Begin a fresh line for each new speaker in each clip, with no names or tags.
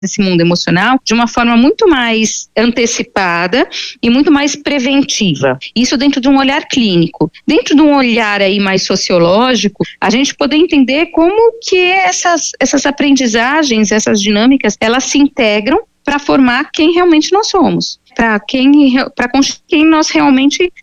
desse mundo emocional de uma forma muito mais antecipada e muito mais preventiva. Isso dentro de um olhar clínico. Dentro de um olhar aí mais sociológico, a gente poder entender como que essas aprendizagens, essas dinâmicas, elas se integram para formar quem realmente nós somos, para quem nós realmente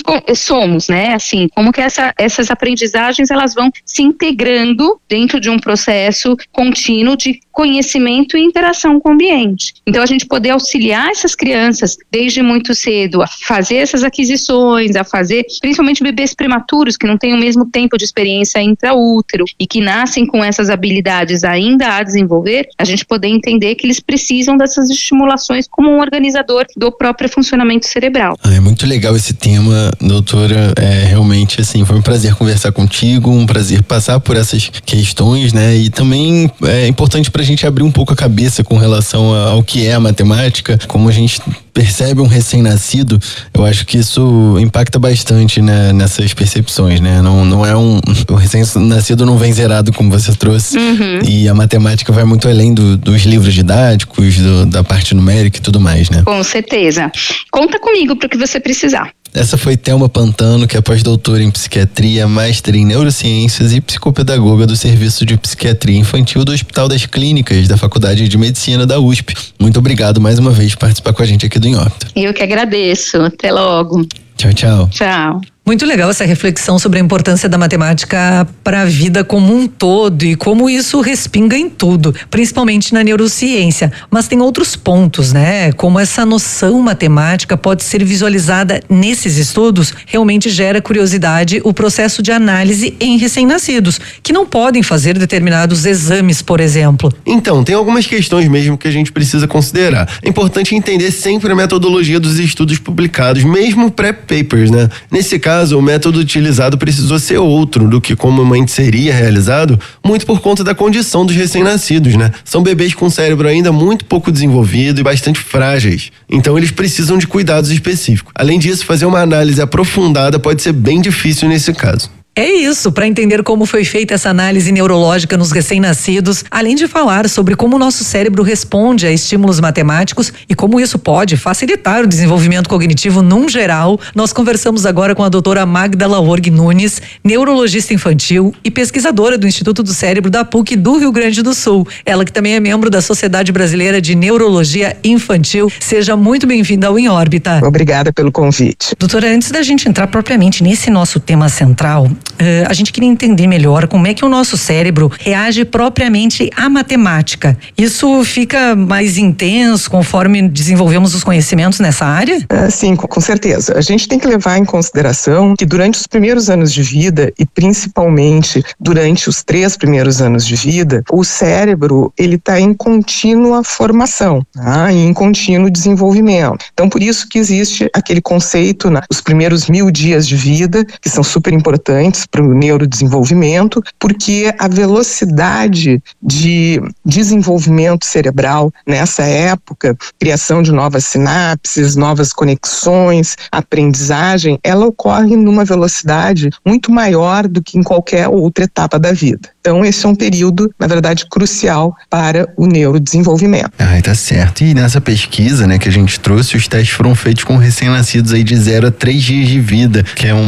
somos, né? Assim, como que essas aprendizagens elas vão se integrando dentro de um processo contínuo de conhecimento e interação com o ambiente. Então, a gente poder auxiliar essas crianças desde muito cedo a fazer essas aquisições, a fazer, principalmente bebês prematuros que não têm o mesmo tempo de experiência intraútero e que nascem com essas habilidades ainda a desenvolver, a gente poder entender que eles precisam dessas estimulações como um organizador do próprio funcionamento cerebral.
É muito legal esse tema, doutora. Realmente, assim, foi um prazer conversar contigo, um prazer passar por essas questões, né? E também é importante pra gente abrir um pouco a cabeça com relação ao que é a matemática, como a gente percebe um recém-nascido. Eu acho que isso impacta bastante, né, nessas percepções, né? Não é o recém-nascido não vem zerado, como você trouxe. E a matemática vai muito além dos livros didáticos, da parte numérica e tudo mais, né?
Com certeza. Conta comigo para o que você precisar.
Essa foi Thelma Pantano, que é pós-doutora em psiquiatria, mestre em neurociências e psicopedagoga do Serviço de Psiquiatria Infantil do Hospital das Clínicas da Faculdade de Medicina da USP. Muito obrigado mais uma vez por participar com a gente aqui do Em Órbita.
Eu que agradeço. Até logo.
Tchau, tchau.
Tchau.
Muito legal essa reflexão sobre a importância da matemática para a vida como um todo e como isso respinga em tudo, principalmente na neurociência. Mas tem outros pontos, né? Como essa noção matemática pode ser visualizada nesses estudos, realmente gera curiosidade o processo de análise em recém-nascidos, que não podem fazer determinados exames, por exemplo.
Então, tem algumas questões mesmo que a gente precisa considerar. É importante entender sempre a metodologia dos estudos publicados, mesmo pré-papers, né? Nesse caso, o método utilizado precisou ser outro do que comumente seria realizado, muito por conta da condição dos recém-nascidos, né? São bebês com cérebro ainda muito pouco desenvolvido e bastante frágeis. Então, eles precisam de cuidados específicos. Além disso, fazer uma análise aprofundada pode ser bem difícil nesse caso.
É isso, para entender como foi feita essa análise neurológica nos recém-nascidos, além de falar sobre como o nosso cérebro responde a estímulos matemáticos e como isso pode facilitar o desenvolvimento cognitivo num geral, nós conversamos agora com a doutora Magda Laorg Nunes, neurologista infantil e pesquisadora do Instituto do Cérebro da PUC do Rio Grande do Sul. Ela que também é membro da Sociedade Brasileira de Neurologia Infantil. Seja muito bem-vinda ao Em Órbita.
Obrigada pelo convite.
Doutora, antes da gente entrar propriamente nesse nosso tema central, a gente queria entender melhor como é que o nosso cérebro reage propriamente à matemática. Isso fica mais intenso conforme desenvolvemos os conhecimentos nessa área?
Sim, com certeza. A gente tem que levar em consideração que durante os primeiros anos de vida e principalmente durante os 3 primeiros anos de vida, o cérebro ele está em contínua formação, tá? Em contínuo desenvolvimento. Então, por isso que existe aquele conceito, os primeiros 1000 dias de vida, que são super importantes para o neurodesenvolvimento, porque a velocidade de desenvolvimento cerebral nessa época, criação de novas sinapses, novas conexões, aprendizagem, ela ocorre numa velocidade muito maior do que em qualquer outra etapa da vida. Então, esse é um período, na verdade, crucial para o neurodesenvolvimento.
Tá certo. E nessa pesquisa, né, que a gente trouxe, os testes foram feitos com recém-nascidos aí de 0 a 3 dias de vida, que é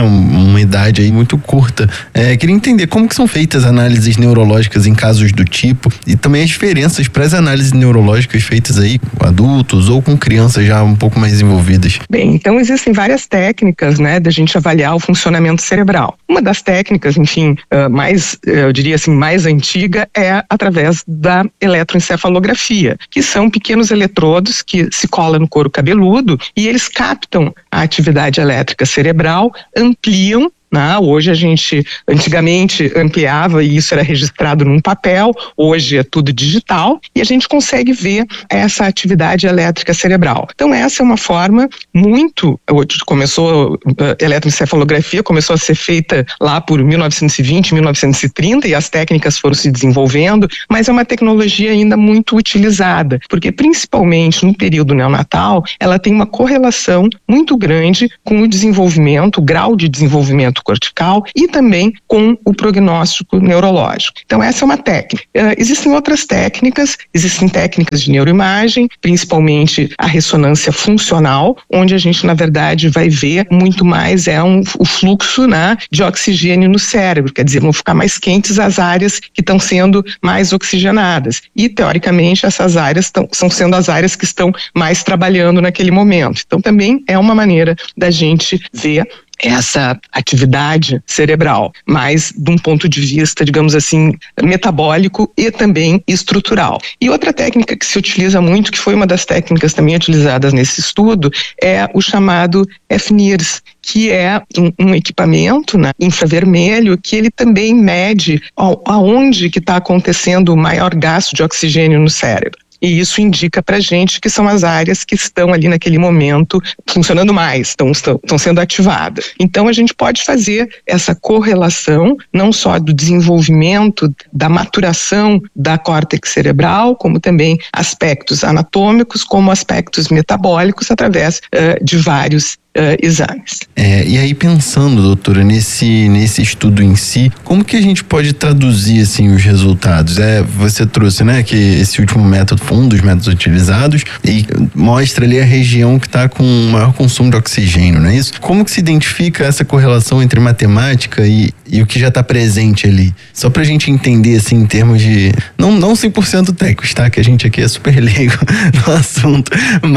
uma idade aí muito curta. Queria entender como que são feitas análises neurológicas em casos do tipo e também as diferenças para as análises neurológicas feitas aí com adultos ou com crianças já um pouco mais envolvidas.
Bem, então existem várias técnicas, né, da gente avaliar o funcionamento cerebral. Uma das técnicas, enfim, eu diria assim, mais antiga é através da eletroencefalografia, que são pequenos eletrodos que se colam no couro cabeludo e eles captam a atividade elétrica cerebral, ampliam. Hoje antigamente ampliava e isso era registrado num papel, hoje é tudo digital e a gente consegue ver essa atividade elétrica cerebral. Então essa é uma forma eletroencefalografia começou a ser feita lá por 1920, 1930 e as técnicas foram se desenvolvendo, mas é uma tecnologia ainda muito utilizada, porque principalmente no período neonatal, ela tem uma correlação muito grande com o desenvolvimento, o grau de desenvolvimento desenvolvimento cortical e também com o prognóstico neurológico. Então essa é uma técnica. Existem outras técnicas, existem técnicas de neuroimagem, principalmente a ressonância funcional, onde a gente na verdade vai ver muito mais o fluxo, né, de oxigênio no cérebro, quer dizer, vão ficar mais quentes as áreas que estão sendo mais oxigenadas e teoricamente essas áreas são sendo as áreas que estão mais trabalhando naquele momento. Então também é uma maneira da gente ver essa atividade cerebral, mas de um ponto de vista, digamos assim, metabólico e também estrutural. E outra técnica que se utiliza muito, que foi uma das técnicas também utilizadas nesse estudo, é o chamado FNIRS, que é um equipamento, né, infravermelho, que ele também mede aonde que está acontecendo o maior gasto de oxigênio no cérebro. E isso indica pra gente que são as áreas que estão ali naquele momento funcionando mais, estão sendo ativadas. Então a gente pode fazer essa correlação não só do desenvolvimento, da maturação da córtex cerebral, como também aspectos anatômicos, como aspectos metabólicos através de vários exames.
E aí pensando, doutora, nesse estudo em si, como que a gente pode traduzir assim os resultados? Você trouxe, né, que esse último método foi um dos métodos utilizados e mostra ali a região que está com maior consumo de oxigênio, não é isso? Como que se identifica essa correlação entre matemática e o que já está presente ali? Só pra gente entender assim em termos de, não 100% técnicos, tá? Que a gente aqui é super leigo no assunto,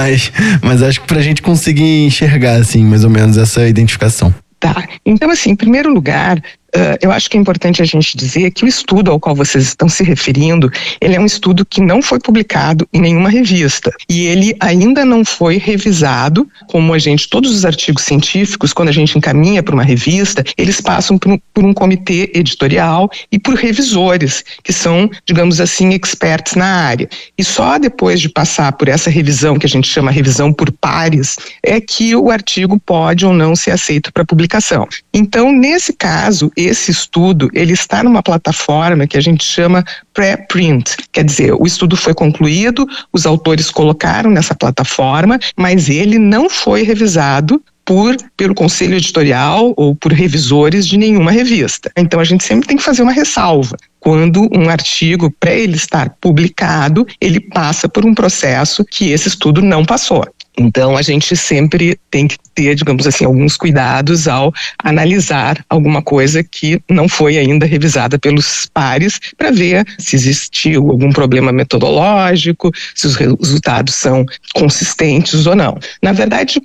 mas acho que pra gente conseguir enxergar assim, mais ou menos essa identificação.
Tá, então assim, em primeiro lugar, eu acho que é importante a gente dizer que o estudo ao qual vocês estão se referindo, ele é um estudo que não foi publicado em nenhuma revista e ele ainda não foi revisado, como todos os artigos científicos, quando a gente encaminha para uma revista, eles passam por um comitê editorial e por revisores, que são, digamos assim, experts na área. E só depois de passar por essa revisão, que a gente chama revisão por pares, é que o artigo pode ou não ser aceito para publicação. Então, nesse caso, esse estudo, ele está numa plataforma que a gente chama preprint, quer dizer, o estudo foi concluído, os autores colocaram nessa plataforma, mas ele não foi revisado pelo conselho editorial ou por revisores de nenhuma revista. Então a gente sempre tem que fazer uma ressalva. Quando um artigo, para ele estar publicado, ele passa por um processo que esse estudo não passou. Então a gente sempre tem que ter, digamos assim, alguns cuidados ao analisar alguma coisa que não foi ainda revisada pelos pares para ver se existiu algum problema metodológico, se os resultados são consistentes ou não. Na verdade,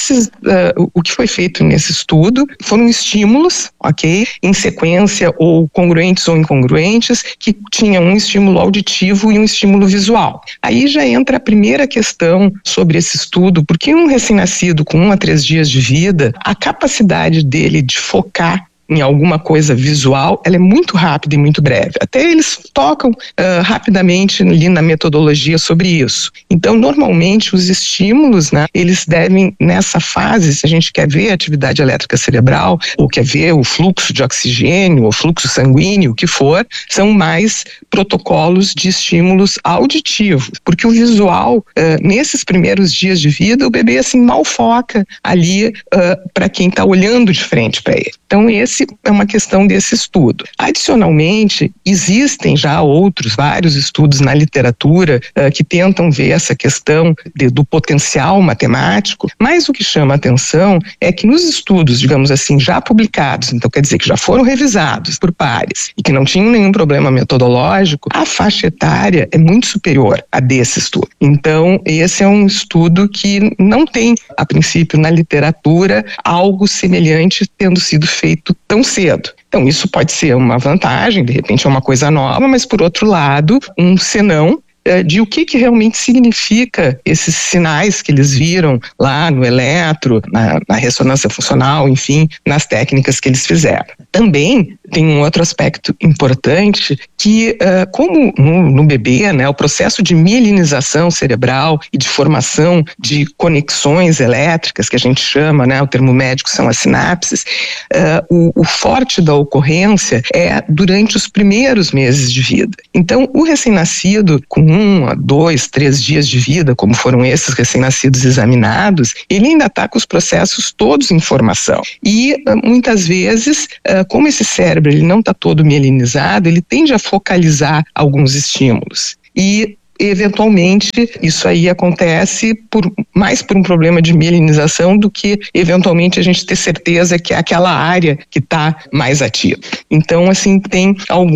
o que foi feito nesse estudo foram estímulos, ok? Em sequência ou congruentes ou incongruentes, que tinham um estímulo auditivo e um estímulo visual. Aí já entra a primeira questão sobre esse estudo, porque um recém-nascido com 1 a 3 dias de vida, a capacidade dele de focar em alguma coisa visual, ela é muito rápida e muito breve. Até eles tocam rapidamente ali na metodologia sobre isso. Então, normalmente, os estímulos, né, eles devem, nessa fase, se a gente quer ver a atividade elétrica cerebral, ou quer ver o fluxo de oxigênio, o fluxo sanguíneo, o que for, são mais protocolos de estímulos auditivos. Porque o visual, nesses primeiros dias de vida, o bebê, assim, mal foca ali para quem está olhando de frente para ele. Então, esse é uma questão desse estudo. Adicionalmente, existem já vários estudos na literatura que tentam ver essa questão do potencial matemático, mas o que chama a atenção é que nos estudos, digamos assim, já publicados, então quer dizer que já foram revisados por pares e que não tinham nenhum problema metodológico, a faixa etária é muito superior a desse estudo. Então, esse é um estudo que não tem, a princípio, na literatura, algo semelhante tendo sido feito tão cedo. Então isso pode ser uma vantagem, de repente é uma coisa nova, mas por outro lado, um senão de o que realmente significa esses sinais que eles viram lá no eletro, na ressonância funcional, enfim, nas técnicas que eles fizeram. Também tem um outro aspecto importante que, como no bebê, né, o processo de mielinização cerebral e de formação de conexões elétricas, que a gente chama, né, o termo médico são as sinapses, o forte da ocorrência é durante os primeiros meses de vida. Então, o recém-nascido, com 1 a 2, 3 dias de vida, como foram esses recém-nascidos examinados, ele ainda está com os processos todos em formação. E, muitas vezes, como esse cérebro ele não está todo mielinizado, ele tende a focalizar alguns estímulos. E eventualmente, isso aí acontece mais por um problema de mielinização do que, eventualmente, a gente ter certeza que é aquela área que está mais ativa. Então, assim, tem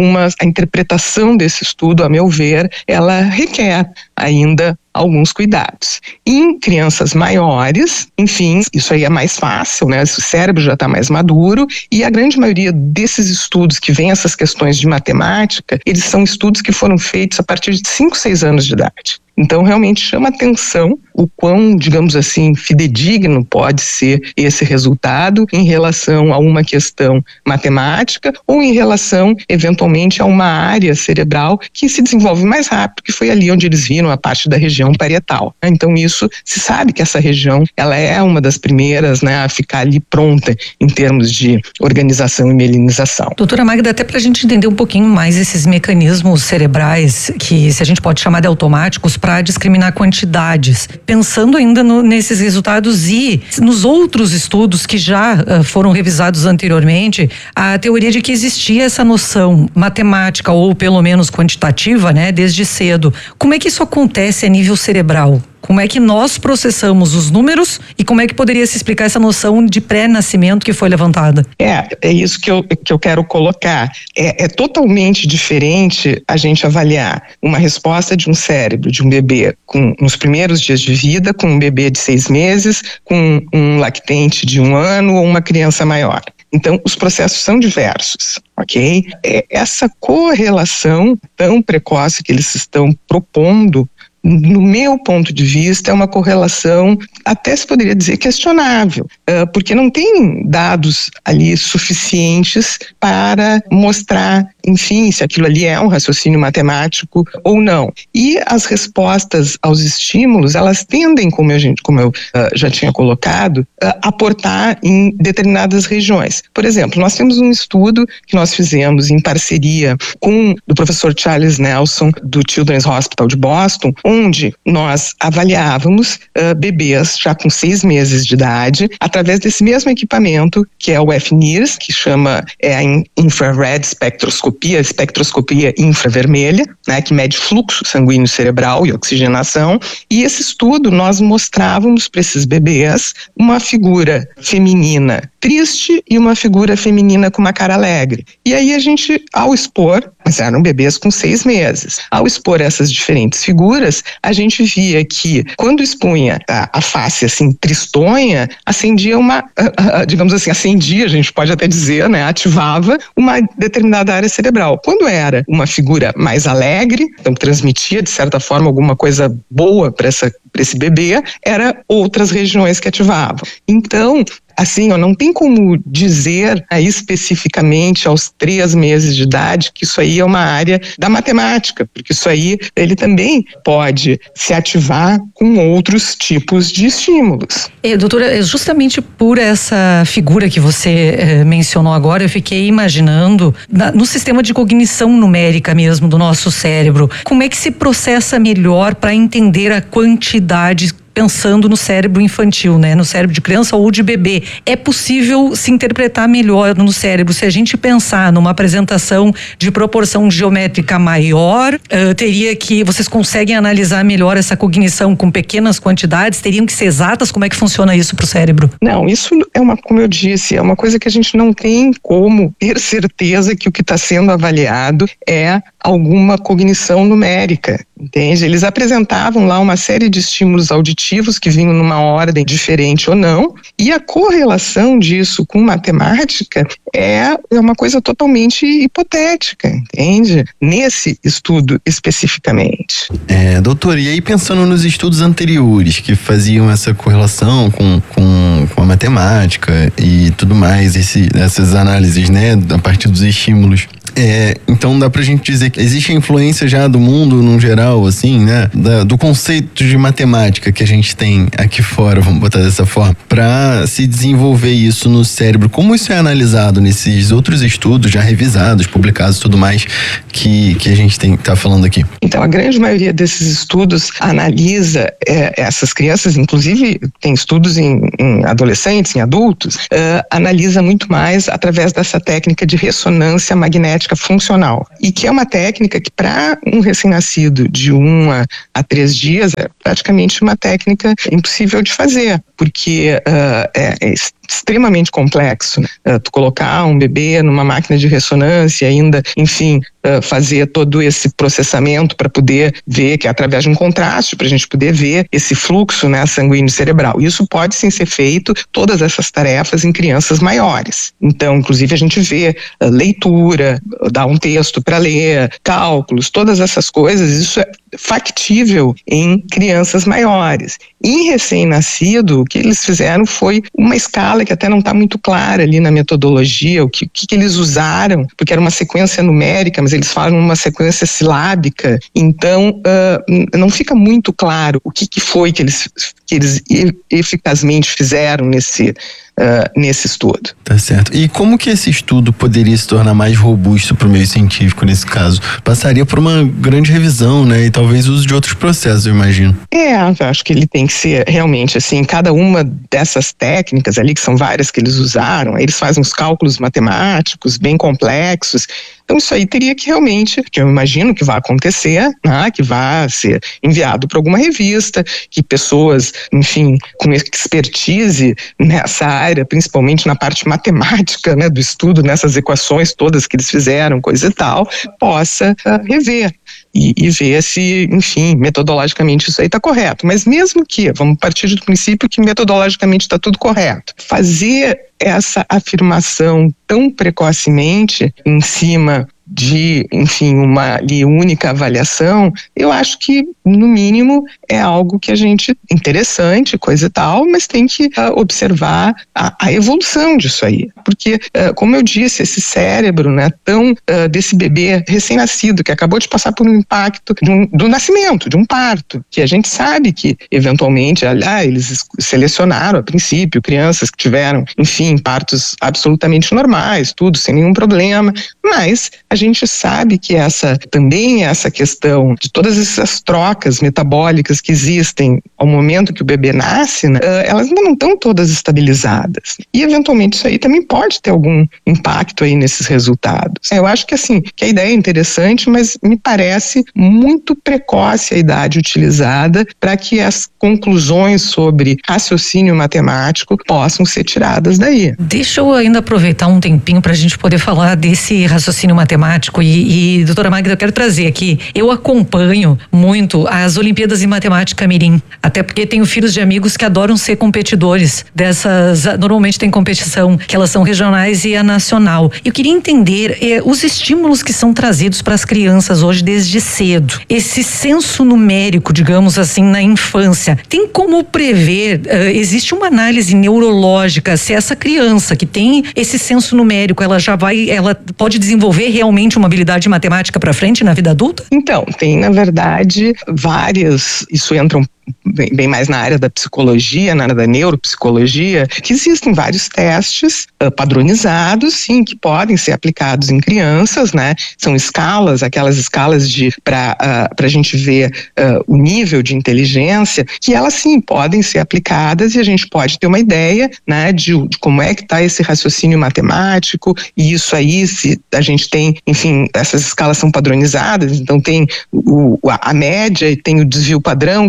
a interpretação desse estudo, a meu ver, ela requer ainda alguns cuidados. Em crianças maiores, enfim, isso aí é mais fácil, né? O cérebro já está mais maduro e a grande maioria desses estudos que vêm essas questões de matemática, eles são estudos que foram feitos a partir de 5, 6 anos de idade. Então, realmente chama atenção o quão, digamos assim, fidedigno pode ser esse resultado em relação a uma questão matemática ou em relação, eventualmente, a uma área cerebral que se desenvolve mais rápido, que foi ali onde eles viram a parte da região parietal. Então, isso, se sabe que essa região, ela é uma das primeiras, né, a ficar ali pronta em termos de organização e mielinização.
Doutora Magda, até para a gente entender um pouquinho mais esses mecanismos cerebrais que, se a gente pode chamar de automáticos, para discriminar quantidades. Pensando ainda nesses resultados e nos outros estudos que já foram revisados anteriormente, a teoria de que existia essa noção matemática ou pelo menos quantitativa, né, desde cedo. Como é que isso acontece a nível cerebral? Como é que nós processamos os números e como é que poderia se explicar essa noção de pré-nascimento que foi levantada?
É isso que eu quero colocar. É totalmente diferente a gente avaliar uma resposta de um cérebro, de um bebê nos primeiros dias de vida, com um bebê de 6 meses, com um lactente de 1 ano ou uma criança maior. Então, os processos são diversos, ok? Essa correlação tão precoce que eles estão propondo, no meu ponto de vista, é uma correlação, até se poderia dizer, questionável, porque não tem dados ali suficientes para mostrar, enfim, se aquilo ali é um raciocínio matemático ou não. E as respostas aos estímulos, elas tendem, como eu já tinha colocado, aportar em determinadas regiões. Por exemplo, nós temos um estudo que nós fizemos em parceria com o professor Charles Nelson, do Children's Hospital de Boston, onde nós avaliávamos bebês já com 6 meses de idade, através desse mesmo equipamento, que é o FNIRS, que chama a Infrared Spectroscopia, espectroscopia infravermelha, né, que mede fluxo sanguíneo cerebral e oxigenação. E esse estudo nós mostrávamos para esses bebês uma figura feminina triste e uma figura feminina com uma cara alegre. E aí a gente, ao expor, mas eram bebês com 6 meses, ao expor essas diferentes figuras, a gente via que quando expunha a face assim tristonha, acendia digamos assim, a gente pode até dizer, né, ativava uma determinada área cerebral. Quando era uma figura mais alegre, então transmitia de certa forma alguma coisa boa para esse bebê, era outras regiões que ativavam. Então, assim, não tem como dizer especificamente aos 3 meses de idade que isso aí é uma área da matemática, porque isso aí ele também pode se ativar com outros tipos de estímulos.
Doutora, justamente por essa figura que você mencionou agora, eu fiquei imaginando no sistema de cognição numérica mesmo do nosso cérebro, como é que se processa melhor para entender a quantidade, pensando no cérebro infantil, né? No cérebro de criança ou de bebê. É possível se interpretar melhor no cérebro se a gente pensar numa apresentação de proporção geométrica maior, vocês conseguem analisar melhor essa cognição com pequenas quantidades? Teriam que ser exatas? Como é que funciona isso para o cérebro?
Não, isso como eu disse, é uma coisa que a gente não tem como ter certeza que o que está sendo avaliado é alguma cognição numérica, entende? Eles apresentavam lá uma série de estímulos auditivos que vinham numa ordem diferente ou não, e a correlação disso com matemática é uma coisa totalmente hipotética, entende? Nesse estudo especificamente.
Doutor, e aí pensando nos estudos anteriores que faziam essa correlação com a matemática e tudo mais, essas análises, né, a partir dos estímulos, então dá pra gente dizer que existe a influência já do mundo no geral, assim, né, do conceito de matemática que a gente tem aqui fora, vamos botar dessa forma, pra se desenvolver isso no cérebro. Como isso é analisado nesses outros estudos já revisados, publicados e tudo mais que a gente tá falando aqui?
Então, a grande maioria desses estudos analisa essas crianças, inclusive tem estudos em adolescentes, em adultos, analisa muito mais através dessa técnica de ressonância magnética funcional, e que é uma técnica que para um recém-nascido de 1 a 3 dias é praticamente uma técnica impossível de fazer, porque é extremamente complexo, né? Tu colocar um bebê numa máquina de ressonância, ainda, enfim, fazer todo esse processamento para poder ver, que é através de um contraste, para a gente poder ver esse fluxo, né, sanguíneo cerebral. Isso pode sim ser feito, todas essas tarefas, em crianças maiores. Então, inclusive, a gente vê leitura, dar um texto para ler, cálculos, todas essas coisas, isso é factível em crianças maiores. Em recém-nascido, o que eles fizeram foi uma escala que até não está muito clara ali na metodologia, o que eles usaram, porque era uma sequência numérica, mas eles falam uma sequência silábica, então não fica muito claro o que foi que eles eficazmente fizeram nesse estudo.
Tá certo. E como que esse estudo poderia se tornar mais robusto para o meio científico nesse caso? Passaria por uma grande revisão, né? E talvez uso de outros processos, eu imagino.
Eu acho que ele tem que ser realmente assim, cada uma dessas técnicas ali, que são várias que eles usaram, eles fazem uns cálculos matemáticos bem complexos. Então isso aí teria que realmente, que eu imagino que vai acontecer, né, que vai ser enviado para alguma revista, que pessoas, enfim, com expertise nessa área, principalmente na parte matemática, né, do estudo, nessas equações todas que eles fizeram, coisa e tal, possa rever. E ver se, enfim, metodologicamente isso aí está correto. Mas mesmo que, vamos partir do princípio que metodologicamente está tudo correto, fazer essa afirmação tão precocemente em cima de, enfim, uma única avaliação, eu acho que, no mínimo, é algo que a gente, interessante, coisa e tal, mas tem que observar a evolução disso aí. Porque, como eu disse, esse cérebro, né, desse bebê recém-nascido, que acabou de passar por um impacto do nascimento, de um parto, que a gente sabe que, eventualmente, eles selecionaram, a princípio, crianças que tiveram, enfim, partos absolutamente normais, tudo sem nenhum problema, mas a gente sabe que essa questão de todas essas trocas metabólicas que existem ao momento que o bebê nasce, né, elas ainda não estão todas estabilizadas. E, eventualmente, isso aí também pode ter algum impacto aí nesses resultados. Eu acho que, assim, que a ideia é interessante, mas me parece muito precoce a idade utilizada para que as conclusões sobre raciocínio matemático possam ser tiradas daí.
Deixa eu ainda aproveitar um tempinho para a gente poder falar desse raciocínio matemático e doutora Magda, eu quero trazer aqui, eu acompanho muito as Olimpíadas de Matemática Mirim, até porque tenho filhos de amigos que adoram ser competidores dessas, normalmente tem competição, que elas são regionais e a nacional. Eu queria entender os estímulos que são trazidos para as crianças hoje desde cedo, esse senso numérico, digamos assim, na infância, tem como prever, existe uma análise neurológica, se essa criança que tem esse senso numérico, ela pode desenvolver realmente uma habilidade matemática para frente na vida adulta?
Então, tem, na verdade, várias, isso entra bem mais na área da psicologia, na área da neuropsicologia, que existem vários testes padronizados, sim, que podem ser aplicados em crianças, né? São escalas, aquelas escalas para a gente ver o nível de inteligência, que elas sim podem ser aplicadas e a gente pode ter uma ideia, né, de como é que está esse raciocínio matemático, e isso aí, se a gente tem, enfim, essas escalas são padronizadas, então tem a média e tem o desvio padrão, quer dizer, aquele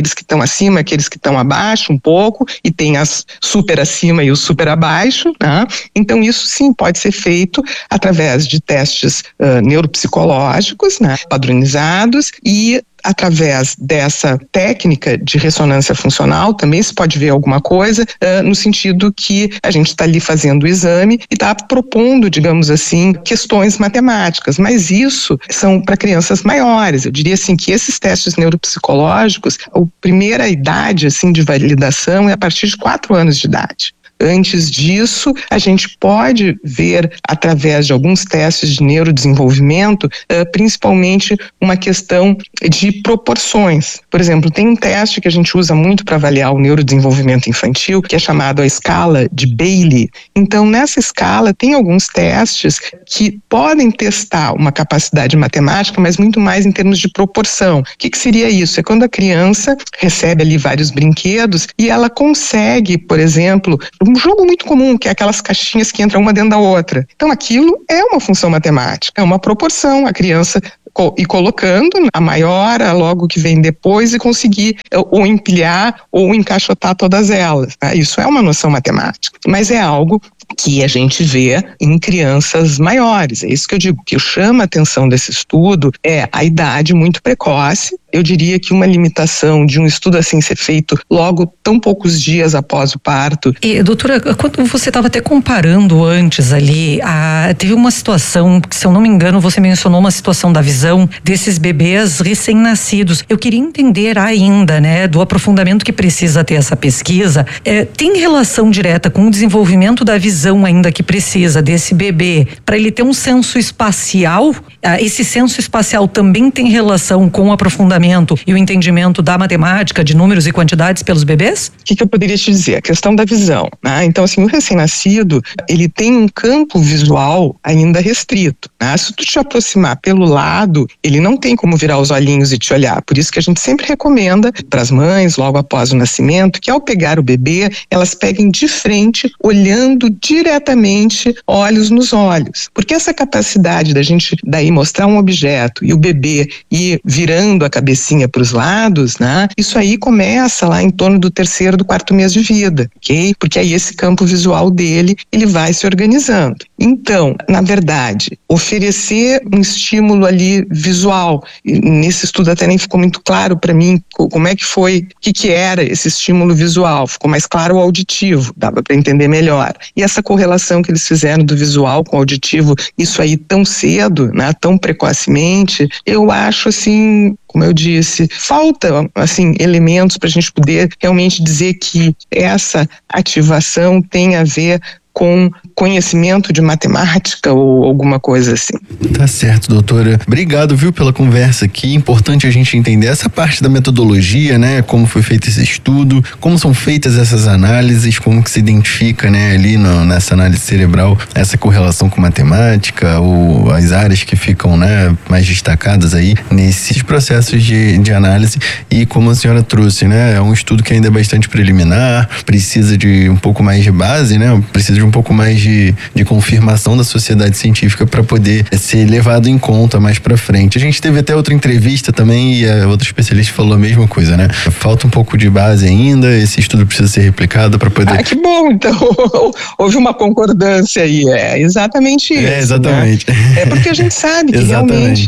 aqueles que estão acima, aqueles que estão abaixo um pouco, e tem as super acima e os super abaixo, né? Então isso sim pode ser feito através de testes neuropsicológicos, né, padronizados, e através dessa técnica de ressonância funcional também se pode ver alguma coisa, no sentido que a gente está ali fazendo o exame e está propondo, digamos assim, questões matemáticas, mas isso são para crianças maiores. Eu diria assim que esses testes neuropsicológicos, a primeira idade assim de validação é a partir de 4 anos de idade. Antes disso, a gente pode ver, através de alguns testes de neurodesenvolvimento, principalmente uma questão de proporções. Por exemplo, tem um teste que a gente usa muito para avaliar o neurodesenvolvimento infantil, que é chamado a escala de Bayley. Então, nessa escala, tem alguns testes que podem testar uma capacidade matemática, mas muito mais em termos de proporção. O que seria isso? É quando a criança recebe ali vários brinquedos e ela consegue, por exemplo, um jogo muito comum, que é aquelas caixinhas que entram uma dentro da outra. Então aquilo é uma função matemática, é uma proporção, a criança ir colocando a maior, a logo que vem depois, e conseguir ou empilhar ou encaixotar todas elas, né? Isso é uma noção matemática, mas é algo que a gente vê em crianças maiores. É isso que eu digo, que chama a atenção desse estudo é a idade muito precoce. Eu diria que uma limitação de um estudo assim ser feito logo tão poucos dias após o parto.
E, doutora, quando você estava até comparando antes ali, teve uma situação, que, se eu não me engano, você mencionou uma situação da visão desses bebês recém-nascidos. Eu queria entender ainda, né, do aprofundamento que precisa ter essa pesquisa. Tem relação direta com o desenvolvimento da visão ainda que precisa desse bebê para ele ter um senso espacial? Esse senso espacial também tem relação com o aprofundamento e o entendimento da matemática, de números e quantidades pelos bebês?
O que eu poderia te dizer? A questão da visão, né? Então, assim, o recém-nascido, ele tem um campo visual ainda restrito, né? Se tu te aproximar pelo lado, ele não tem como virar os olhinhos e te olhar. Por isso que a gente sempre recomenda para as mães, logo após o nascimento, que ao pegar o bebê, elas peguem de frente, olhando diretamente olhos nos olhos. Porque essa capacidade da gente daí mostrar um objeto e o bebê ir virando a cabecinha para os lados, né? Isso aí começa lá em torno do 3º, do 4º mês de vida, ok? Porque aí esse campo visual dele, ele vai se organizando. Então, na verdade, oferecer um estímulo ali visual, nesse estudo até nem ficou muito claro para mim como é que foi, o que era esse estímulo visual, ficou mais claro o auditivo, dava para entender melhor. E essa correlação que eles fizeram do visual com o auditivo, isso aí tão cedo, né, tão precocemente, eu acho assim, como eu disse, falta assim elementos para a gente poder realmente dizer que essa ativação tem a ver com conhecimento de matemática ou alguma coisa assim.
Tá certo, doutora. Obrigado, viu, pela conversa aqui. Importante a gente entender essa parte da metodologia, né? Como foi feito esse estudo, como são feitas essas análises, como que se identifica, né, ali nessa análise cerebral, essa correlação com matemática, ou as áreas que ficam, né, mais destacadas aí nesses processos de análise. E como a senhora trouxe, né, é um estudo que ainda é bastante preliminar, precisa de um pouco mais de base, né? Precisa de um pouco mais de confirmação da sociedade científica para poder ser levado em conta mais para frente. A gente teve até outra entrevista também e a outra especialista falou a mesma coisa, né? Falta um pouco de base ainda, esse estudo precisa ser replicado para poder...
Ah, que bom, então houve uma concordância aí, exatamente isso.
Exatamente.
Né? É porque a gente sabe que realmente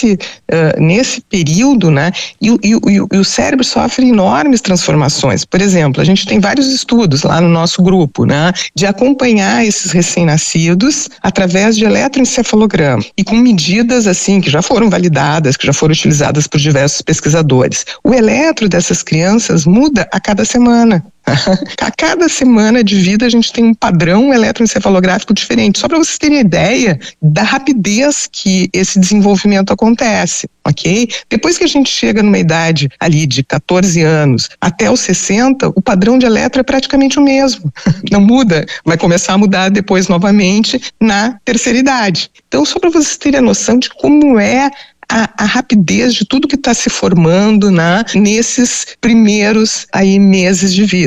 nesse período, né, e o cérebro sofre enormes transformações. Por exemplo, a gente tem vários estudos lá no nosso grupo, né, de acompanhar esses recém-nascidos através de eletroencefalograma e com medidas assim que já foram validadas, que já foram utilizadas por diversos pesquisadores. O eletro dessas crianças muda a cada semana. A cada semana de vida a gente tem um padrão eletroencefalográfico diferente, só para vocês terem ideia da rapidez que esse desenvolvimento acontece, ok? Depois que a gente chega numa idade ali de 14 anos até os 60, o padrão de eletro é praticamente o mesmo, não muda, vai começar a mudar depois novamente na terceira idade. Então, só para vocês terem a noção de como é a rapidez de tudo que está se formando nesses primeiros aí meses de vida.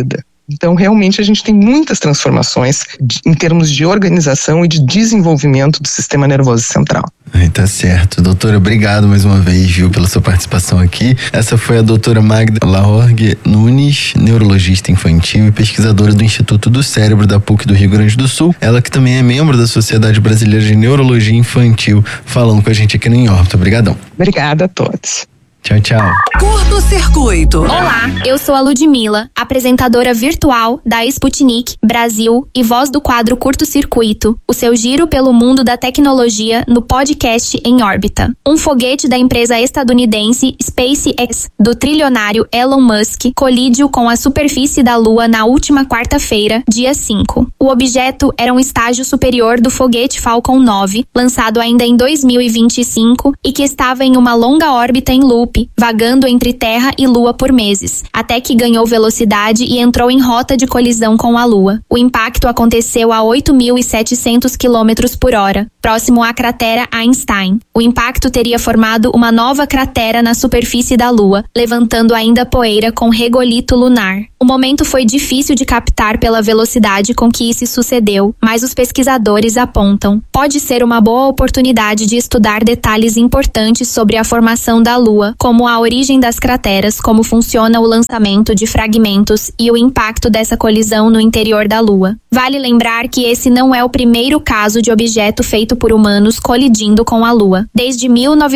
Então, realmente, a gente tem muitas transformações em termos de organização e de desenvolvimento do sistema nervoso central.
Tá certo. Doutora, obrigado mais uma vez, viu, pela sua participação aqui. Essa foi a doutora Magda Lahorgue Nunes, neurologista infantil e pesquisadora do Instituto do Cérebro da PUC do Rio Grande do Sul. Ela que também é membro da Sociedade Brasileira de Neurologia Infantil, falando com a gente aqui no Em Órbita. Obrigadão.
Obrigada a todos.
Tchau, tchau.
Curto Circuito.
Olá, eu sou a Ludmila, apresentadora virtual da Sputnik Brasil e voz do quadro Curto Circuito, o seu giro pelo mundo da tecnologia no podcast Em Órbita. Um foguete da empresa estadunidense SpaceX, do trilionário Elon Musk, colidiu com a superfície da Lua na última quarta-feira, dia 5. O objeto era um estágio superior do foguete Falcon 9, lançado ainda em 2025 e que estava em uma longa órbita em loop, vagando entre Terra e Lua por meses, até que ganhou velocidade e entrou em rota de colisão com a Lua. O impacto aconteceu a 8.700 km por hora, próximo à cratera Einstein. O impacto teria formado uma nova cratera na superfície da Lua, levantando ainda poeira com regolito lunar. O momento foi difícil de captar pela velocidade com que isso sucedeu, mas os pesquisadores apontam: pode ser uma boa oportunidade de estudar detalhes importantes sobre a formação da Lua, como a origem das crateras, como funciona o lançamento de fragmentos e o impacto dessa colisão no interior da Lua. Vale lembrar que esse não é o primeiro caso de objeto feito por humanos colidindo com a Lua. Desde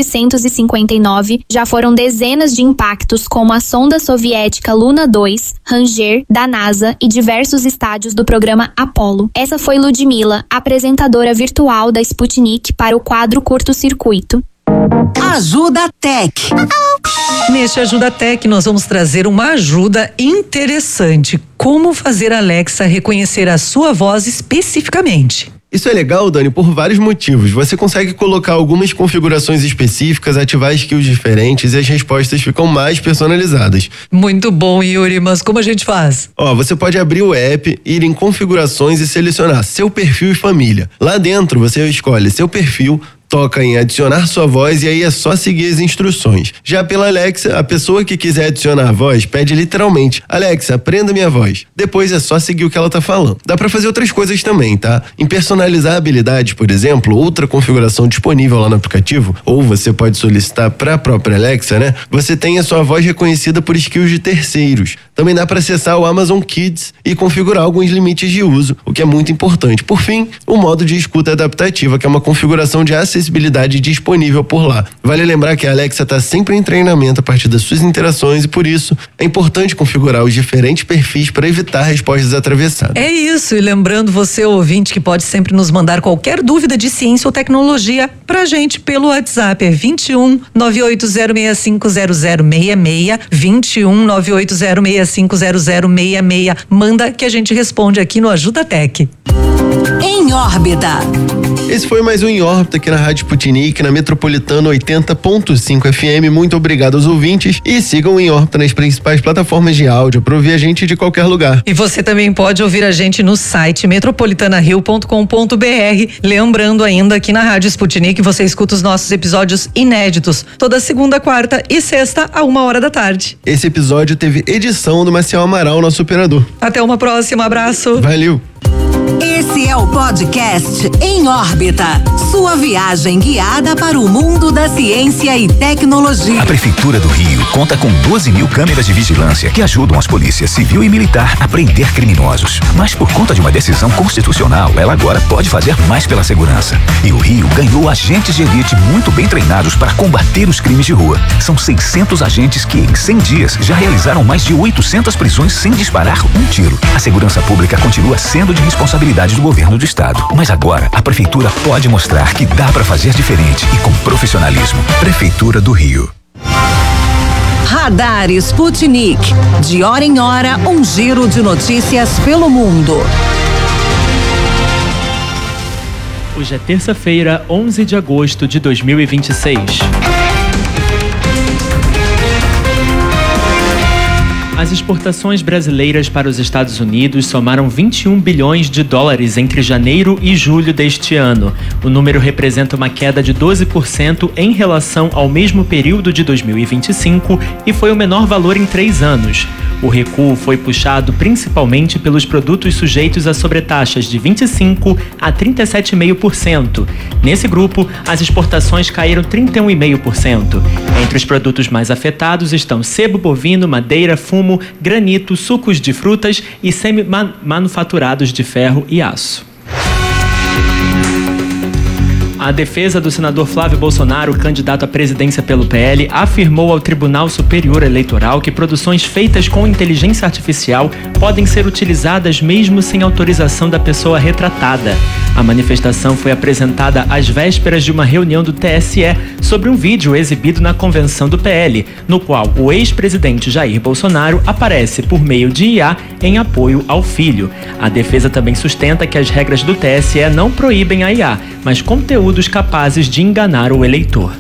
1959, já foram dezenas de impactos, como a sonda soviética Luna 2, Ranger, da NASA e diversos estádios do programa Apollo. Essa foi Ludmila, apresentadora virtual da Sputnik para o quadro Curto Circuito.
Ajuda Tech.
Neste Ajuda Tech, nós vamos trazer uma ajuda interessante. Como fazer a Alexa reconhecer a sua voz especificamente.
Isso é legal, Dani, por vários motivos. Você consegue colocar algumas configurações específicas, ativar skills diferentes e as respostas ficam mais personalizadas.
Muito bom, Yuri, mas como a gente faz?
Você pode abrir o app, ir em configurações e selecionar seu perfil e família. Lá dentro você escolhe seu perfil, toca em adicionar sua voz e aí é só seguir as instruções. Já pela Alexa, a pessoa que quiser adicionar a voz pede literalmente: Alexa, aprenda minha voz. Depois é só seguir o que ela tá falando. Dá pra fazer outras coisas também, tá? Em personalizar habilidades, por exemplo, outra configuração disponível lá no aplicativo, ou você pode solicitar pra própria Alexa, né? Você tem a sua voz reconhecida por skills de terceiros. Também dá pra acessar o Amazon Kids e configurar alguns limites de uso, o que é muito importante. Por fim, o modo de escuta adaptativa, que é uma configuração de acessibilidade disponível por lá. Vale lembrar que a Alexa está sempre em treinamento a partir das suas interações e por isso é importante configurar os diferentes perfis para evitar respostas atravessadas.
É isso, e lembrando você, ouvinte, que pode sempre nos mandar qualquer dúvida de ciência ou tecnologia pra gente pelo WhatsApp, é 21 980650066, 21 980650066. Manda que a gente responde aqui no Ajuda Tech.
Em Órbita.
Esse foi mais um Em Órbita aqui na Rádio Sputnik, na Metropolitana 80.5 FM. Muito obrigado aos ouvintes e sigam o Em Órbita nas principais plataformas de áudio para ouvir a gente de qualquer lugar.
E você também pode ouvir a gente no site metropolitanario.com.br. Lembrando ainda que na Rádio Sputnik você escuta os nossos episódios inéditos toda segunda, quarta e sexta a 13h.
Esse episódio teve edição do Marcial Amaral, nosso operador.
Até uma próxima, abraço.
Valeu.
Esse é o podcast Em Órbita, sua viagem guiada para o mundo da ciência e tecnologia.
A Prefeitura do Rio conta com 12.000 câmeras de vigilância que ajudam as polícias civil e militar a prender criminosos. Mas por conta de uma decisão constitucional, ela agora pode fazer mais pela segurança. E o Rio ganhou agentes de elite muito bem treinados para combater os crimes de rua. São 600 agentes que, em 100 dias, já realizaram mais de 800 prisões sem disparar um tiro. A segurança pública continua sendo de responsabilidade do governo do estado. Mas agora, a Prefeitura pode mostrar que dá para fazer diferente e com profissionalismo. Prefeitura do Rio.
Radar Sputnik. De hora em hora, um giro de notícias pelo mundo.
Hoje é terça-feira, 11 de agosto de 2026. As exportações brasileiras para os Estados Unidos somaram 21 bilhões de dólares entre janeiro e julho deste ano. O número representa uma queda de 12% em relação ao mesmo período de 2025 e foi o menor valor em 3 anos. O recuo foi puxado principalmente pelos produtos sujeitos a sobretaxas de 25% a 37,5%. Nesse grupo, as exportações caíram 31,5%. Entre os produtos mais afetados estão sebo bovino, madeira, fumo, granito, sucos de frutas e semi-manufaturados de ferro e aço. A defesa do senador Flávio Bolsonaro, candidato à presidência pelo PL, afirmou ao Tribunal Superior Eleitoral que produções feitas com inteligência artificial podem ser utilizadas mesmo sem autorização da pessoa retratada. A manifestação foi apresentada às vésperas de uma reunião do TSE sobre um vídeo exibido na convenção do PL, no qual o ex-presidente Jair Bolsonaro aparece por meio de IA em apoio ao filho. A defesa também sustenta que as regras do TSE não proíbem a IA, mas conteúdos capazes de enganar o eleitor.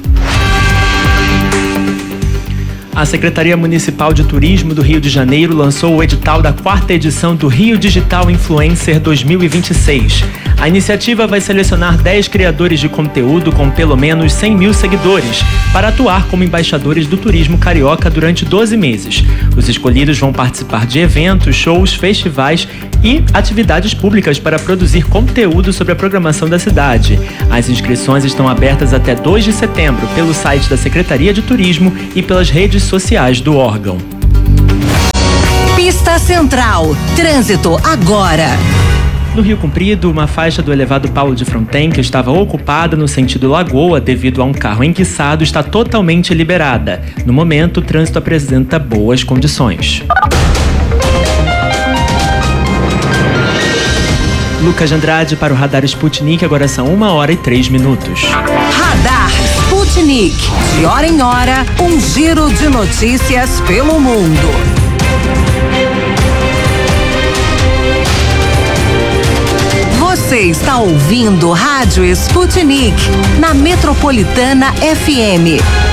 A Secretaria Municipal de Turismo do Rio de Janeiro lançou o edital da 4ª edição do Rio Digital Influencer 2026. A iniciativa vai selecionar 10 criadores de conteúdo com pelo menos 100 mil seguidores para atuar como embaixadores do turismo carioca durante 12 meses. Os escolhidos vão participar de eventos, shows, festivais e atividades públicas para produzir conteúdo sobre a programação da cidade. As inscrições estão abertas até 2 de setembro pelo site da Secretaria de Turismo e pelas redes sociais do órgão.
Pista Central. Trânsito agora.
No Rio Comprido, uma faixa do elevado Paulo de Fronten, que estava ocupada no sentido Lagoa devido a um carro enguiçado, está totalmente liberada. No momento, o trânsito apresenta boas condições. Lucas de Andrade para o Radar Sputnik, agora são 1h03.
Radar Sputnik. De hora em hora, um giro de notícias pelo mundo. Você está ouvindo Rádio Sputnik na Metropolitana FM.